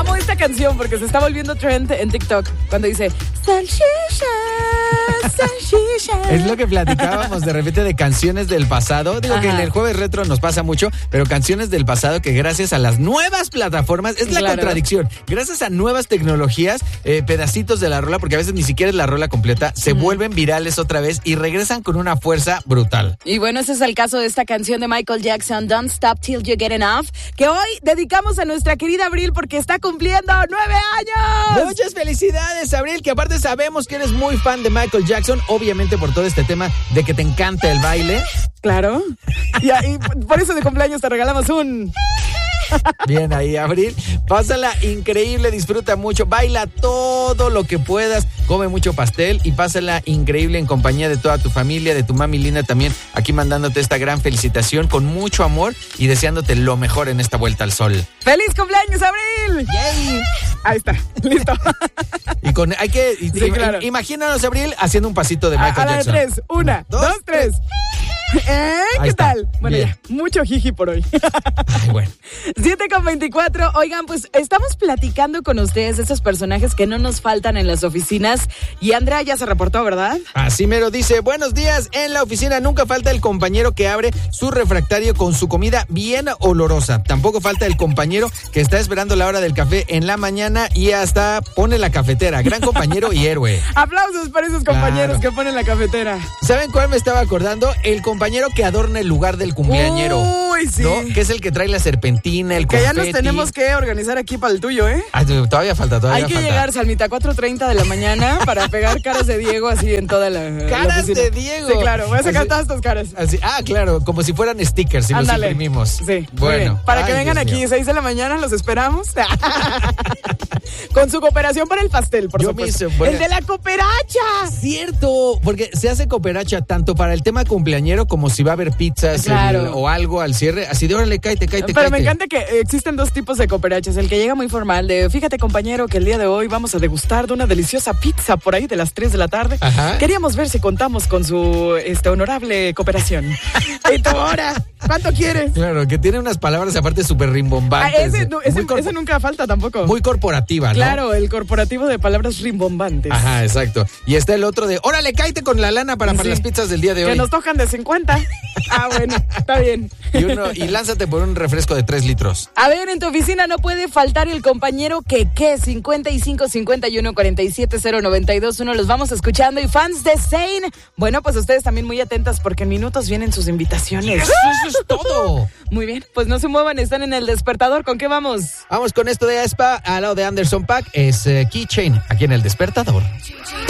Amo esta canción porque se está volviendo trend en TikTok cuando dice salchicha, salchicha. Es lo que platicábamos de repente de canciones del pasado. Digo que en el Jueves Retro nos pasa mucho, pero canciones del pasado que gracias a las nuevas plataformas, es la contradicción, gracias a nuevas tecnologías, pedacitos de la rola, porque a veces ni siquiera es la rola completa, se vuelven virales otra vez y regresan con una fuerza brutal. Y bueno, ese es el caso de esta canción de Michael Jackson, Don't Stop Till You Get Enough, que hoy dedicamos a nuestra querida Abril porque está cumpliendo 9 años. Muchas felicidades, Abril, que aparte sabemos que eres muy fan de Michael Jackson, obviamente por todo este tema de que te encanta el baile. Claro. Y por eso de cumpleaños te regalamos un... Bien ahí, Abril. Pásala increíble, disfruta mucho, baila todo lo que puedas, come mucho pastel y pásala increíble en compañía de toda tu familia, de tu mami linda también, aquí mandándote esta gran felicitación con mucho amor y deseándote lo mejor en esta vuelta al sol. ¡Feliz cumpleaños, Abril! ¡Yay! Ahí está, listo. Y con hay que sí, claro. Imagínanos, Abril, haciendo un pasito de Michael Jackson. A la de 3, 1, 2, 3. ¿Qué está. tal? Bueno, bien. Ya, mucho jiji por hoy. Ay, bueno. 7:24. Oigan, pues estamos platicando con ustedes de esos personajes que no nos faltan en las oficinas. Y Andrea ya se reportó, ¿verdad? Así mero dice, buenos días, en la oficina nunca falta el compañero que abre su refractario con su comida bien olorosa. Tampoco falta el compañero que está esperando la hora del café en la mañana y hasta pone la cafetera. Gran compañero y héroe. Aplausos para esos compañeros que ponen la cafetera. ¿Saben cuál me estaba acordando? El compañero que adorna el lugar del cumpleañero. Uy, sí. ¿No? Que es el que trae la serpentina, el confeti. Que ya nos tenemos que organizar aquí para el tuyo, ¿eh? Ay, todavía falta. Hay que llegar, Salmita, 4:30 de la mañana para pegar caras de Diego así en toda la ¡Caras oficina. de Diego! Sí, claro. Voy a sacar así, todas tus caras. Así, claro, como si fueran stickers y Ándale. los imprimimos. Sí. Bueno. Para que vengan aquí, 6 de la mañana, los esperamos. Con su cooperación para el pastel, por supuesto. El de la cooperacha. Cierto, porque se hace cooperacha tanto para el tema cumpleañero como si va a haber pizzas o algo al cierre. Así de órale, cáete. Pero me encanta que existen dos tipos de cooperachas. El que llega muy formal de, fíjate compañero, que el día de hoy vamos a degustar de una deliciosa pizza por ahí de las 3 de la tarde. Ajá. Queríamos ver si contamos con su honorable cooperación. ¿Y tú ahora? ¿Cuánto quieres? Claro, que tiene unas palabras aparte súper rimbombantes. Ese nunca falta tampoco. Muy corporativa, ¿no? Claro, el corporativo de palabras rimbombantes. Ajá, exacto. Y está el otro de, órale, cáete con la lana para las pizzas del día de hoy. Que nos tocan de 50. Bueno, está bien. Y lánzate por un refresco de 3 litros. A ver, en tu oficina no puede faltar el compañero que 55 51 47 092 1. Los vamos escuchando. Y fans de Zayn, bueno, pues ustedes también muy atentas porque en minutos vienen sus invitaciones. Eso es todo. Muy bien, pues no se muevan, están en el despertador. ¿Con qué vamos? Vamos con esto de aespa, al lado de Anderson .Paak, es Keychain, aquí en el despertador.